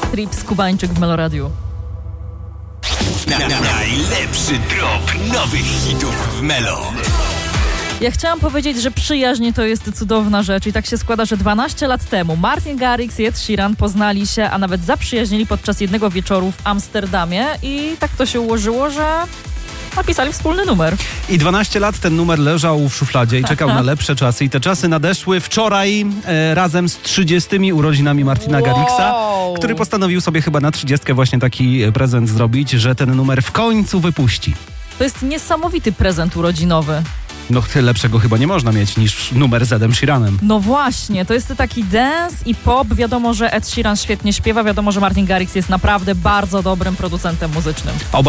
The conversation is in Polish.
Trips, Kubańczyk w Meloradiu. Najlepszy drop nowych hitów w Melo. Ja chciałam powiedzieć, że przyjaźń to jest cudowna rzecz i tak się składa, że 12 lat temu Martin Garrix i Ed Sheeran poznali się, a nawet zaprzyjaźnili podczas jednego wieczoru w Amsterdamie i tak to się ułożyło, że napisali wspólny numer. I 12 lat ten numer leżał w szufladzie i czekał na lepsze czasy. I te czasy nadeszły wczoraj razem z 30 urodzinami Martina Garrixa, który postanowił sobie chyba na 30 właśnie taki prezent zrobić, że ten numer w końcu wypuści. To jest niesamowity prezent urodzinowy. No lepszego chyba nie można mieć niż numer z Edem Sheeranem. No właśnie, to jest taki dance i pop. Wiadomo, że Ed Sheeran świetnie śpiewa, wiadomo, że Martin Garrix jest naprawdę bardzo dobrym producentem muzycznym.